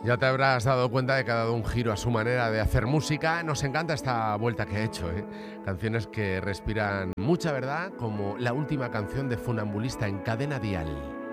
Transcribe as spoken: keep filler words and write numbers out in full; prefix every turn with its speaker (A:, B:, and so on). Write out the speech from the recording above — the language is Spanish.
A: Ya te habrás dado cuenta de que ha dado un giro a su manera de hacer música. Nos encanta esta vuelta que ha hecho, ¿eh? Canciones que respiran mucha verdad, como la última canción de Funambulista en Cadena Dial.